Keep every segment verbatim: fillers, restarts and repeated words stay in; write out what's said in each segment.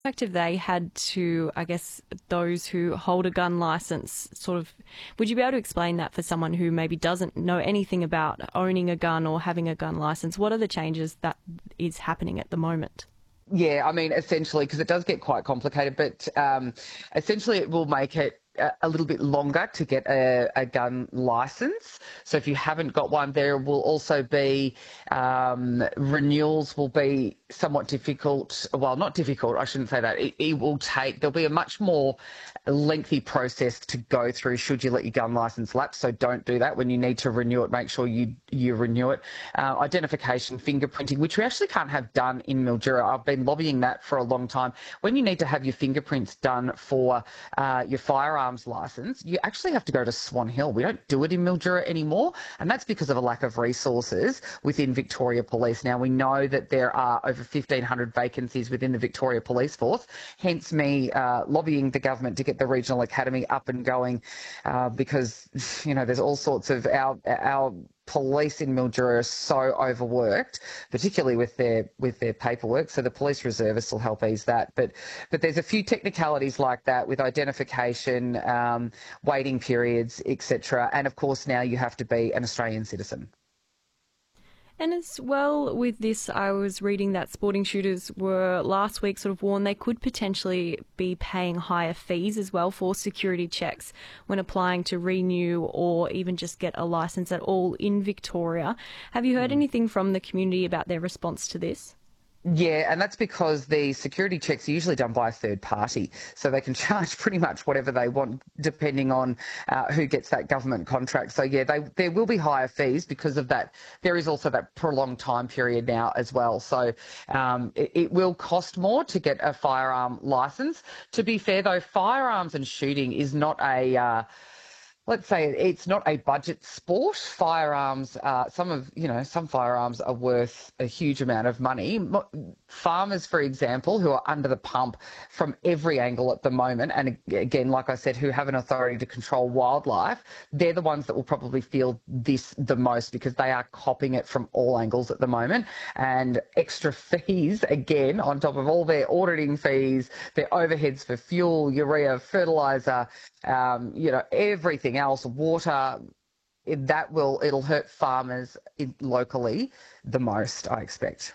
effect have they had to, I guess, those who hold a gun licence? Sort of, would you be able to explain that for someone who maybe doesn't know anything about owning a gun or having a gun licence? What are the changes that is happening at the moment? Yeah, I mean, essentially, because it does get quite complicated, but um, essentially it will make it a a little bit longer to get a, a gun license. So if you haven't got one, there will also be um, renewals will be somewhat difficult. Well, not difficult, I shouldn't say that. It, it will take, there'll be a much more lengthy process to go through should you let your gun license lapse. So don't do that. When you need to renew it, make sure you, you renew it. Uh, identification, fingerprinting, which we actually can't have done in Mildura. I've been lobbying that for a long time. When you need to have your fingerprints done for uh, your firearms license, you actually have to go to Swan Hill. We don't do it in Mildura anymore, and that's because of a lack of resources within Victoria Police. Now, we know that there are over fifteen hundred vacancies within the Victoria Police Force, hence me uh, lobbying the government to get the Regional Academy up and going uh, because, you know, there's all sorts of our our police in Mildura are so overworked, particularly with their with their paperwork. So the police reservists will help ease that. But but there's a few technicalities like that with identification, um, waiting periods, et cetera. And of course, now you have to be an Australian citizen. And as well with this, I was reading that sporting shooters were last week sort of warned they could potentially be paying higher fees as well for security checks when applying to renew or even just get a licence at all in Victoria. Have you heard Mm. anything from the community about their response to this? Yeah, and that's because the security checks are usually done by a third party, so they can charge pretty much whatever they want depending on uh, who gets that government contract. So yeah, they, there will be higher fees because of that. There is also that prolonged time period now as well. So um, it, it will cost more to get a firearm licence. To be fair though, firearms and shooting is not a... Uh, Let's say it's not a budget sport. Firearms, uh, some of, you know, some firearms are worth a huge amount of money. Farmers, for example, who are under the pump from every angle at the moment, and again, like I said, who have an authority to control wildlife, they're the ones that will probably feel this the most because they are copping it from all angles at the moment. And extra fees, again, on top of all their auditing fees, their overheads for fuel, urea, fertiliser, um, you know, everything else, water, it, that will, it'll hurt farmers in, locally the most, I expect.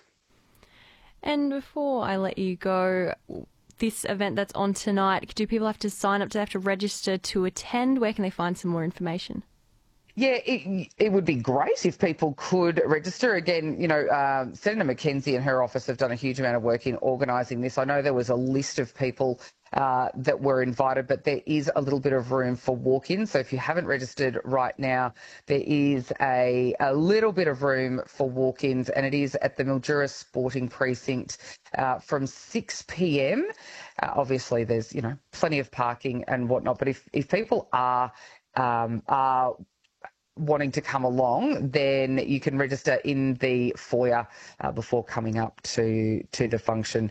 And before I let you go, this event that's on tonight, do people have to sign up? Do they have to register to attend? Where can they find some more information? Yeah, it, it would be great if people could register. Again, you know, um, Senator McKenzie and her office have done a huge amount of work in organising this. I know there was a list of people uh, that were invited, but there is a little bit of room for walk-in. So if you haven't registered right now, there is a, a little bit of room for walk-ins, and it is at the Mildura Sporting Precinct uh, from six p m. Uh, obviously, there's, you know, plenty of parking and whatnot, but if, if people are um, are wanting to come along, then you can register in the foyer uh, before coming up to to the function.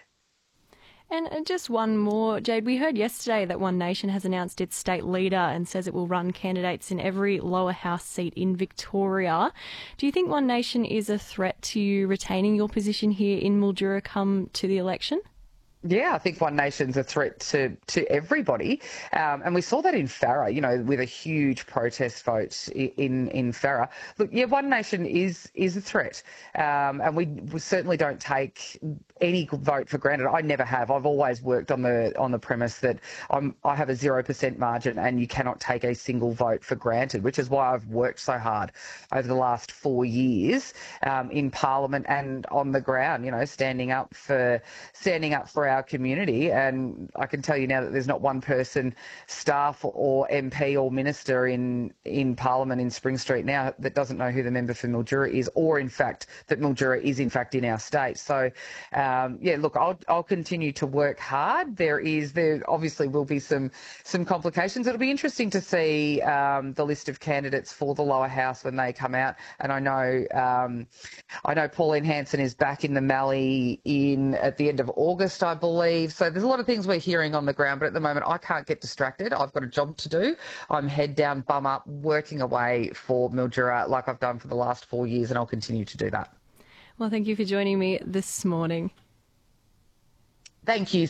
And just one more, Jade. We heard yesterday that One Nation has announced its state leader and says it will run candidates in every lower house seat in Victoria. Do you think One Nation is a threat to you retaining your position here in Mildura come to the election? Yeah, I think One Nation's a threat to, to everybody. Um, and we saw that in Farrer, you know, with a huge protest vote in, in Farrer. Look, yeah, One Nation is is a threat. Um, and we, we certainly don't take any vote for granted. I never have. I've always worked on the on the premise that I'm, I have a zero percent margin and you cannot take a single vote for granted, which is why I've worked so hard over the last four years um, in Parliament and on the ground, you know, standing up for standing up for our our community. And I can tell you now that there's not one person, staff or M P or minister in in Parliament in Spring Street now that doesn't know who the member for Mildura is, or in fact that Mildura is in fact in our state. So um, yeah, look, I'll I'll continue to work hard. There is there obviously will be some some complications. It'll be interesting to see um, the list of candidates for the lower house when they come out. And I know um, I know Pauline Hanson is back in the Mallee in at the end of August, I believe. So there's a lot of things we're hearing on the ground, but at the moment I can't get distracted. I've got a job to do. I'm head down, bum up, working away for Mildura like I've done for the last four years, and I'll continue to do that. Well, thank you for joining me this morning. Thank you.